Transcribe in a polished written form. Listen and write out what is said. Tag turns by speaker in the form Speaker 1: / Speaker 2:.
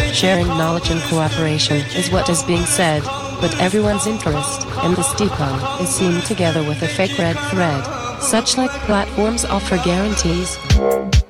Speaker 1: Sharing knowledge and cooperation is what is being said, but everyone's interest in this depot is seen together with a fake red thread. Such like platforms offer guarantees.